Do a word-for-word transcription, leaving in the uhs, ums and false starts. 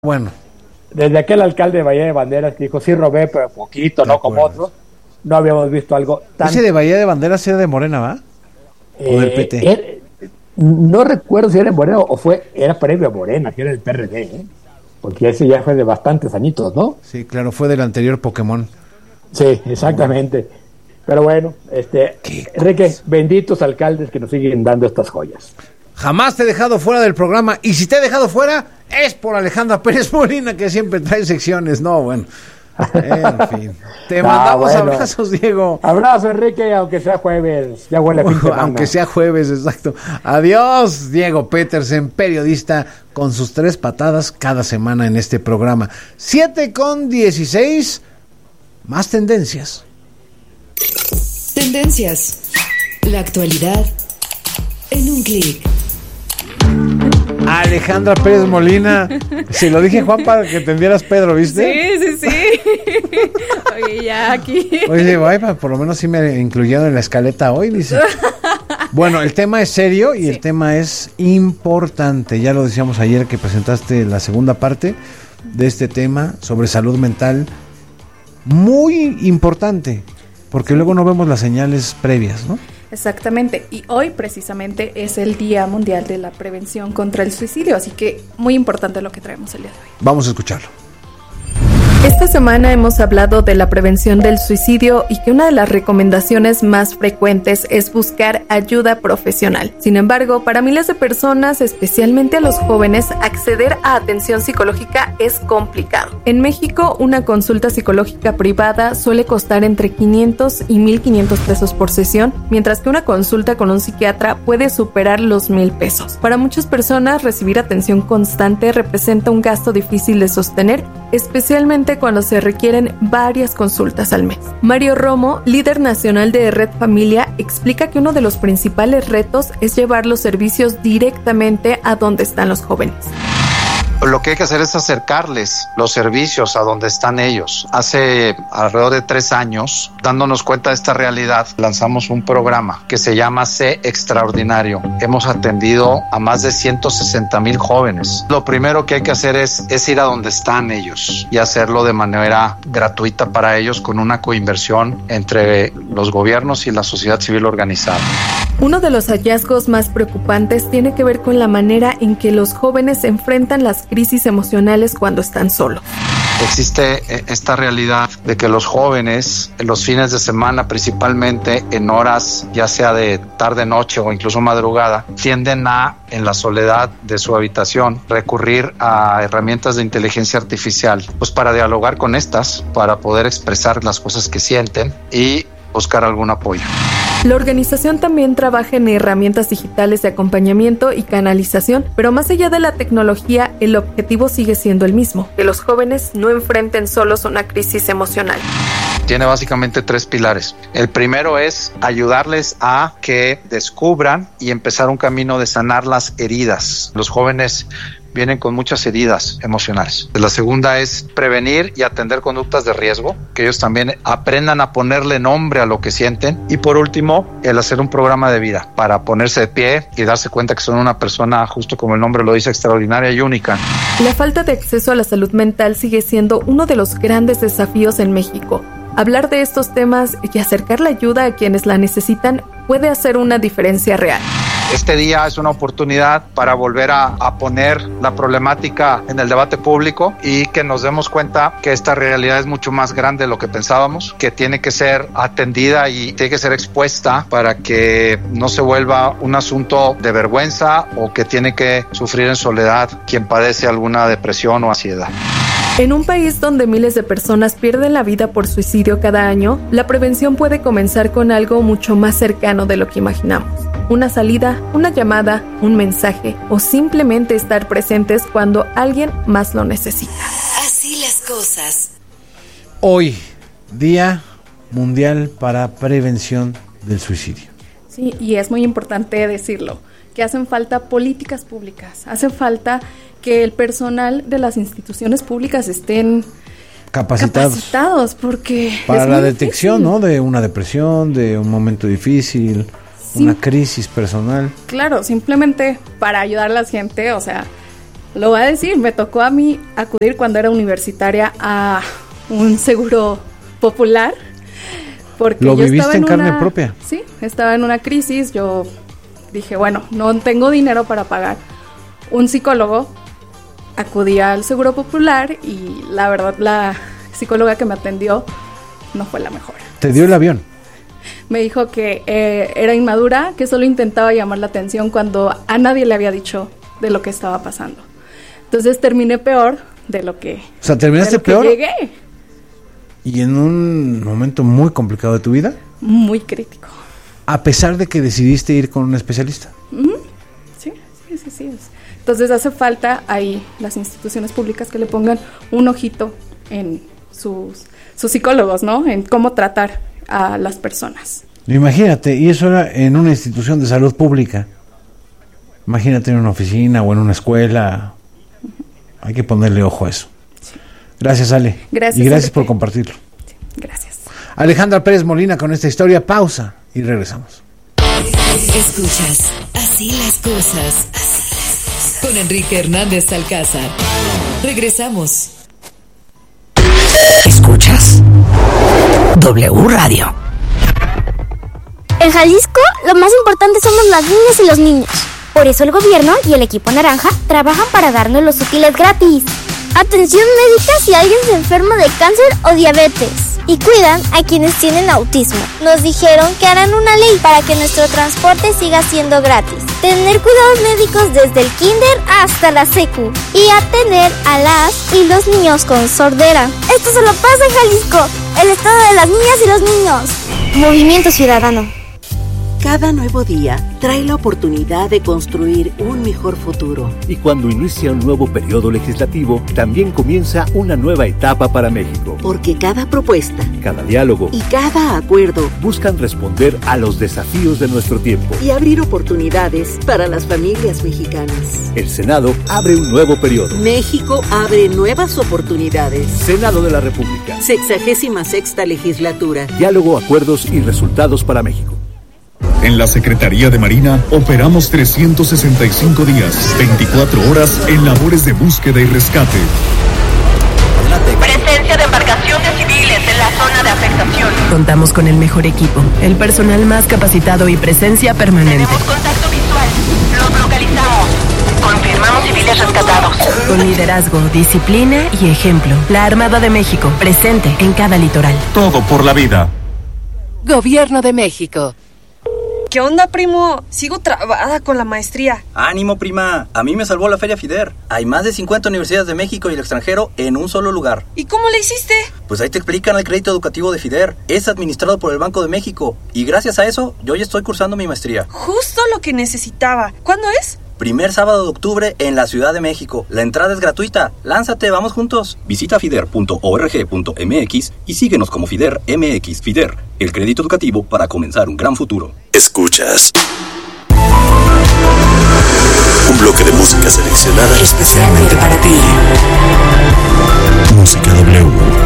Bueno. Desde aquel alcalde de Bahía de Banderas que dijo, sí robé, pero poquito, no como otros, no habíamos visto algo tan... Ese de Bahía de Banderas era de Morena, ¿va? Eh, ¿O del P T? Era, no recuerdo si era de Morena o fue, era previo a Morena, que era del P R D, ¿eh? Porque ese ya fue de bastantes añitos, ¿no? Sí, claro, fue del anterior Pokémon. Sí, exactamente. Pero bueno, este, Enrique, benditos alcaldes que nos siguen dando estas joyas. Jamás te he dejado fuera del programa, y si te he dejado fuera es por Alejandra Pérez Molina, que siempre trae secciones. No, bueno, en fin, te no, mandamos bueno. abrazos, Diego. Abrazo, Enrique, aunque sea jueves, ya huele a fin de semana. Aunque sea jueves, exacto. Adiós, Diego Petersen, periodista con sus tres patadas cada semana en este programa. siete con dieciséis, más tendencias. Tendencias, la actualidad en un clic. Alejandra Pérez Molina, se lo dije, Juan, para que entendieras, Pedro, ¿viste? Sí, sí, sí. Oye, ya aquí. Oye, ay, por lo menos sí me incluyeron en la escaleta hoy, dice. Bueno, el tema es serio y sí. El tema es importante. Ya lo decíamos ayer que presentaste la segunda parte de este tema sobre salud mental. Muy importante, porque luego no vemos las señales previas, ¿no? Exactamente, y hoy precisamente es el Día Mundial de la Prevención contra el Suicidio, así que muy importante lo que traemos el día de hoy. Vamos a escucharlo. Esta semana hemos hablado de la prevención del suicidio y que una de las recomendaciones más frecuentes es buscar ayuda profesional. Sin embargo, para miles de personas, especialmente a los jóvenes, acceder a atención psicológica es complicado. En México, una consulta psicológica privada suele costar entre quinientos y mil quinientos pesos por sesión, mientras que una consulta con un psiquiatra puede superar los mil pesos. Para muchas personas, recibir atención constante representa un gasto difícil de sostener, especialmente cuando se requieren varias consultas al mes. Mario Romo, líder nacional de Red Familia, explica que uno de los principales retos es llevar los servicios directamente a donde están los jóvenes. Lo que hay que hacer es acercarles los servicios a donde están ellos. Hace alrededor de tres años, dándonos cuenta de esta realidad, lanzamos un programa que se llama Sé Extraordinario. Hemos atendido a más de ciento sesenta mil jóvenes. Lo primero que hay que hacer es, es ir a donde están ellos y hacerlo de manera gratuita para ellos, con una coinversión entre los gobiernos y la sociedad civil organizada. Uno de los hallazgos más preocupantes tiene que ver con la manera en que los jóvenes enfrentan las crisis emocionales cuando están solos. Existe esta realidad de que los jóvenes, en los fines de semana, principalmente en horas ya sea de tarde, noche o incluso madrugada, tienden a, en la soledad de su habitación, recurrir a herramientas de inteligencia artificial, pues para dialogar con estas, para poder expresar las cosas que sienten y buscar algún apoyo. La organización también trabaja en herramientas digitales de acompañamiento y canalización, pero más allá de la tecnología, el objetivo sigue siendo el mismo, que los jóvenes no enfrenten solos una crisis emocional. Tiene básicamente tres pilares. El primero es ayudarles a que descubran y empezar un camino de sanar las heridas. Los jóvenes vienen con muchas heridas emocionales. La segunda es prevenir y atender conductas de riesgo, que ellos también aprendan a ponerle nombre a lo que sienten. Y por último, el hacer un programa de vida para ponerse de pie y darse cuenta que son una persona, justo como el nombre lo dice, extraordinaria y única. La falta de acceso a la salud mental sigue siendo uno de los grandes desafíos en México. Hablar de estos temas y acercar la ayuda a quienes la necesitan puede hacer una diferencia real. Este día es una oportunidad para volver a, a poner la problemática en el debate público y que nos demos cuenta que esta realidad es mucho más grande de lo que pensábamos, que tiene que ser atendida y tiene que ser expuesta para que no se vuelva un asunto de vergüenza o que tiene que sufrir en soledad quien padece alguna depresión o ansiedad. En un país donde miles de personas pierden la vida por suicidio cada año, la prevención puede comenzar con algo mucho más cercano de lo que imaginamos. Una salida, una llamada, un mensaje o simplemente estar presentes cuando alguien más lo necesita. Así las cosas. Hoy, Día Mundial para Prevención del Suicidio. Sí, y es muy importante decirlo, que hacen falta políticas públicas, hace falta que el personal de las instituciones públicas estén capacitados, capacitados porque para la detección, ¿no? De una depresión, de un momento difícil, sí, una crisis personal. Claro, simplemente para ayudar a la gente, o sea, Lo voy a decir, me tocó a mí acudir cuando era universitaria a un seguro popular. Porque ¿Lo yo viviste estaba en, en carne una, propia? Sí, estaba en una crisis. Yo dije, bueno, no tengo dinero para pagar un psicólogo. Acudí al seguro popular y la verdad la psicóloga que me atendió no fue la mejor. ¿Te dio el avión? Me dijo que eh, era inmadura, que solo intentaba llamar la atención cuando a nadie le había dicho de lo que estaba pasando. Entonces terminé peor de lo que, o sea, ¿terminaste de lo que peor? llegué. Y en un momento muy complicado de tu vida. Muy crítico. A pesar de que decidiste ir con un especialista. Uh-huh. Sí, sí, sí, sí. Entonces hace falta ahí las instituciones públicas que le pongan un ojito en sus, sus psicólogos, ¿no? En cómo tratar a las personas. Imagínate, y eso era en una institución de salud pública. Imagínate en una oficina o en una escuela. Uh-huh. Hay que ponerle ojo a eso. Sí. Gracias, Ale. Gracias. Y gracias por compartirlo. Sí, gracias. Alejandra Pérez Molina con esta historia. Pausa y regresamos. Escuchas Así las cosas. Así las cosas. Con Enrique Hernández Alcázar. Regresamos. Escuchas W Radio. En Jalisco, lo más importante somos las niñas y los niños. Por eso el gobierno y el equipo naranja trabajan para darnos los útiles gratis. Atención médica si alguien se enferma de cáncer o diabetes. Y cuidan a quienes tienen autismo. Nos dijeron que harán una ley para que nuestro transporte siga siendo gratis. Tener cuidados médicos desde el kinder hasta la secu. Y atender a las y los niños con sordera. Esto solo pasa en Jalisco, el estado de las niñas y los niños. Movimiento Ciudadano. Cada nuevo día trae la oportunidad de construir un mejor futuro. Y cuando inicia un nuevo periodo legislativo, también comienza una nueva etapa para México. Porque cada propuesta, cada diálogo y cada acuerdo buscan responder a los desafíos de nuestro tiempo y abrir oportunidades para las familias mexicanas. El Senado abre un nuevo periodo. México abre nuevas oportunidades. Senado de la República. Sexagésima sexta legislatura. Diálogo, acuerdos y resultados para México. En la Secretaría de Marina operamos trescientos sesenta y cinco días, veinticuatro horas en labores de búsqueda y rescate. Presencia de embarcaciones civiles en la zona de afectación. Contamos con el mejor equipo, el personal más capacitado y presencia permanente. Tenemos contacto visual. Los localizamos. Confirmamos civiles rescatados. Con liderazgo, disciplina y ejemplo. La Armada de México, presente en cada litoral. Todo por la vida. Gobierno de México. ¿Qué onda, primo? Sigo trabada con la maestría. ¡Ánimo, prima! A mí me salvó la Feria FIDER. Hay más de cincuenta universidades de México y el extranjero en un solo lugar. ¿Y cómo le hiciste? Pues ahí te explican el crédito educativo de FIDER. Es administrado por el Banco de México. Y gracias a eso, yo ya estoy cursando mi maestría. Justo lo que necesitaba. ¿Cuándo es? Primer sábado de octubre en la Ciudad de México. La entrada es gratuita. Lánzate, vamos juntos. Visita fider punto org punto m x y síguenos como FIDER M X. FIDER, el crédito educativo para comenzar un gran futuro. Escuchas un bloque de música seleccionada especialmente para ti. Música W.